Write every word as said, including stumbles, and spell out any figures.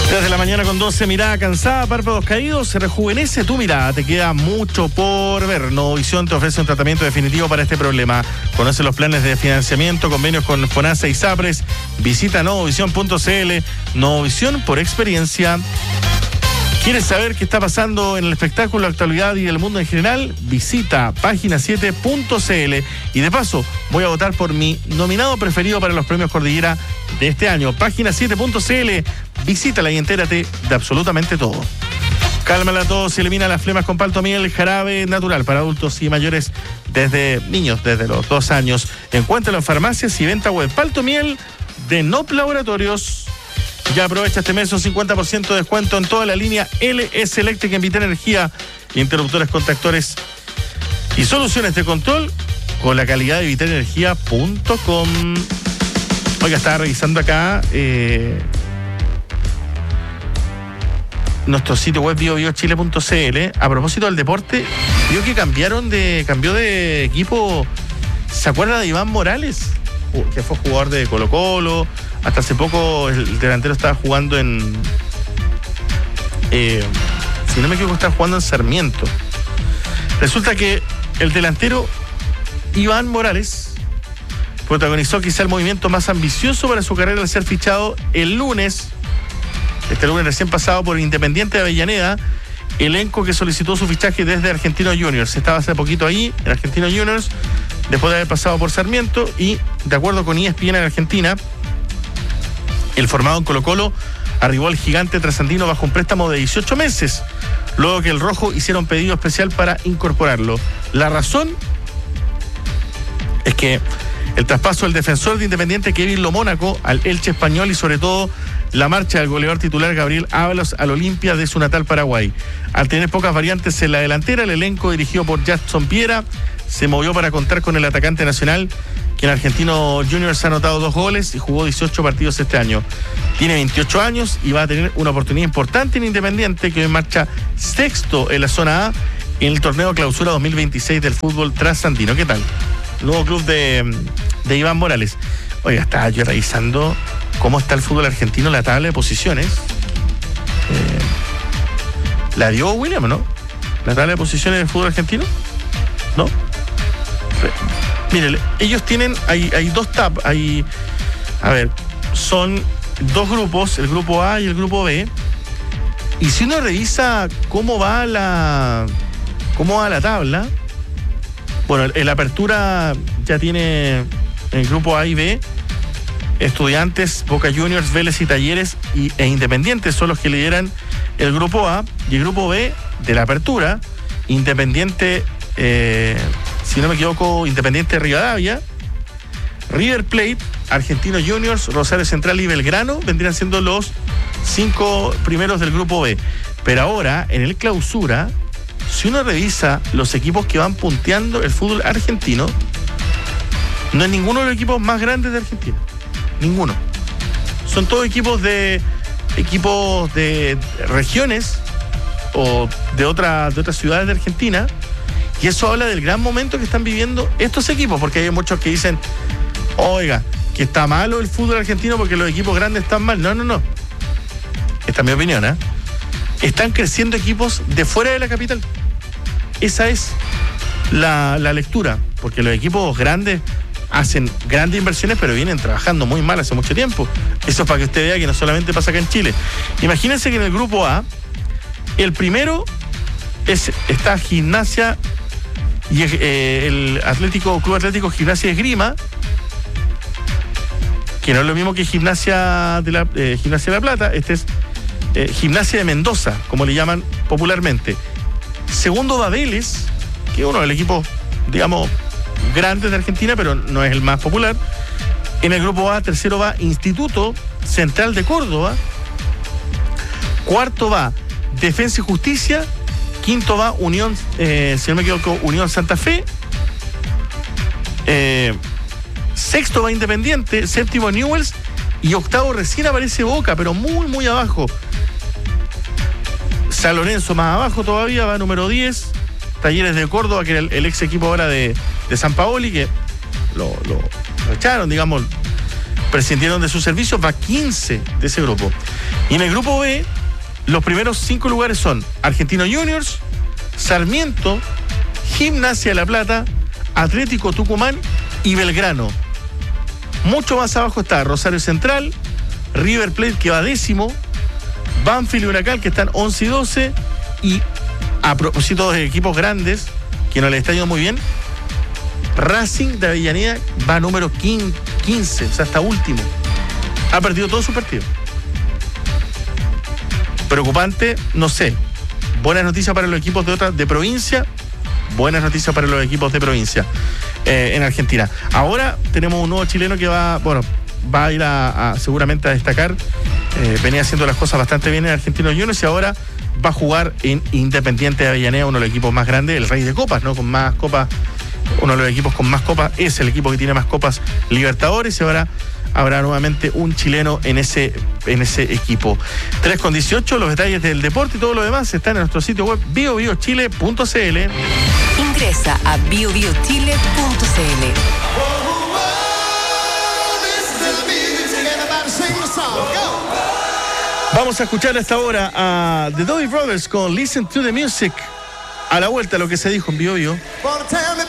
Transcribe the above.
Desde la mañana con doce, mirada cansada, párpados caídos, se rejuvenece tu mirada, te queda mucho por ver. Novovisión te ofrece un tratamiento definitivo para este problema. Conoce los planes de financiamiento, convenios con FONASA y SAPRES. Visita novovisión punto c l. Novovisión por experiencia. ¿Quieres saber qué está pasando en el espectáculo, la actualidad y el mundo en general? Visita página siete punto c l. Y de paso, voy a votar por mi nominado preferido para los premios Cordillera de este año. página siete punto c l. Visítala y entérate de absolutamente todo. Cálmala a todos y elimina las flemas con palto miel, jarabe natural para adultos y mayores desde niños, desde los dos años. Encuéntralo en farmacias y venta web. Palto miel de N O P Laboratorios. Ya aprovecha este mes un cincuenta por ciento de descuento en toda la línea L S Electric en Vital Energía, interruptores, contactores y soluciones de control con la calidad de vital energía punto com. Oiga, estaba revisando acá eh, nuestro sitio web bio bio chile punto c l. A propósito del deporte, vio que cambiaron de cambió de equipo. ¿Se acuerda de Iván Morales? Que fue jugador de Colo-Colo. Hasta hace poco el delantero estaba jugando en... Eh, si no me equivoco, estaba jugando en Sarmiento. Resulta que el delantero Iván Morales protagonizó quizá el movimiento más ambicioso para su carrera al ser fichado el lunes, este lunes recién pasado, por Independiente de Avellaneda, elenco que solicitó su fichaje desde Argentinos Juniors. Estaba hace poquito ahí, en Argentinos Juniors, después de haber pasado por Sarmiento, y de acuerdo con E S P N en Argentina, el formado en Colo-Colo arribó al gigante trasandino bajo un préstamo de dieciocho meses, luego que el rojo hiciera un pedido especial para incorporarlo. La razón es que el traspaso del defensor de Independiente Kevin Lo Mónaco al Elche español y sobre todo la marcha del goleador titular Gabriel Ábalos al Olimpia de su natal Paraguay. Al tener pocas variantes en la delantera, el elenco dirigido por Jackson Piera se movió para contar con el atacante nacional, que en Argentinos Juniors ha anotado dos goles y jugó dieciocho partidos este año. Tiene veintiocho años y va a tener una oportunidad importante en Independiente, que hoy marcha sexto en la zona A en el torneo Clausura dos mil veintiséis del fútbol trasandino. ¿Qué tal? Nuevo club de, de Iván Morales. Oiga, estaba yo revisando cómo está el fútbol argentino en la tabla de posiciones. Eh, la dio William, ¿no? La tabla de posiciones del fútbol argentino, ¿no? Mire, ellos tienen, hay, hay dos tabs, hay, a ver, son dos grupos, el grupo A y el grupo B, y si uno revisa cómo va la, cómo va la tabla, bueno, en la apertura ya tiene el grupo A y B, Estudiantes, Boca Juniors, Vélez y Talleres y, e Independientes son los que lideran el grupo A, y el grupo B de la apertura, Independiente, eh, si no me equivoco, Independiente Rivadavia, River Plate, Argentinos Juniors, Rosario Central y Belgrano vendrían siendo los cinco primeros del grupo B. Pero ahora, en el Clausura, si uno revisa los equipos que van punteando el fútbol argentino, no es ninguno de los equipos más grandes de Argentina. Ninguno. Son todos equipos de equipos de regiones o de, otra, de otras ciudades de Argentina. Y eso habla del gran momento que están viviendo estos equipos, porque hay muchos que dicen, oiga, que está malo el fútbol argentino porque los equipos grandes están mal. No, no, no. Esta es mi opinión, ¿eh? Están creciendo equipos de fuera de la capital. Esa es la, la lectura, porque los equipos grandes hacen grandes inversiones, pero vienen trabajando muy mal hace mucho tiempo. Eso es para que usted vea que no solamente pasa acá en Chile. Imagínense que en el grupo A, el primero es, está Gimnasia y eh, el Atlético Club Atlético Gimnasia Esgrima, que no es lo mismo que Gimnasia de la, eh, Gimnasia de la Plata. Este es eh, Gimnasia de Mendoza, como le llaman popularmente. Segundo va Vélez, que es uno del equipo, digamos, grandes de Argentina, pero no es el más popular. En el grupo A, tercero va Instituto Central de Córdoba. Cuarto va Defensa y Justicia. Quinto va Unión, eh, si no me equivoco, Unión Santa Fe. Eh, sexto va Independiente. Séptimo Newell's. Y octavo recién aparece Boca, pero muy, muy abajo. San Lorenzo más abajo todavía, va número diez. Talleres de Córdoba, que era el, el ex equipo ahora de, de San Paoli, que lo, lo, lo echaron, digamos, prescindieron de sus servicios, va quince de ese grupo. Y en el grupo B, los primeros cinco lugares son Argentinos Juniors, Sarmiento, Gimnasia de La Plata, Atlético Tucumán y Belgrano. Mucho más abajo está Rosario Central, River Plate, que va décimo, Banfield y Huracán, que están once y doce, y a propósito de equipos grandes, que no les está yendo muy bien, Racing de Avellaneda va número quince, o sea, hasta último. Ha perdido todos sus partidos. Preocupante, no sé. Buenas noticias para los equipos de otra, de provincia, buenas noticias para los equipos de provincia eh, en Argentina. Ahora tenemos un nuevo chileno que va, bueno, va a ir a, a seguramente a destacar. Eh, venía haciendo las cosas bastante bien en Argentinos Juniors y ahora va a jugar en Independiente de Avellaneda, uno de los equipos más grandes, el rey de copas, ¿no? Con más copas, uno de los equipos con más copas, es el equipo que tiene más copas Libertadores, y ahora habrá nuevamente un chileno en ese, en ese equipo. tres con dieciocho, los detalles del deporte y todo lo demás están en nuestro sitio web bio bio chile punto c l. Ingresa a bio bio chile punto c l. Vamos a escuchar a esta hora a The Doobie Brothers con Listen to the Music. A la vuelta, lo que se dijo en Bio Bio.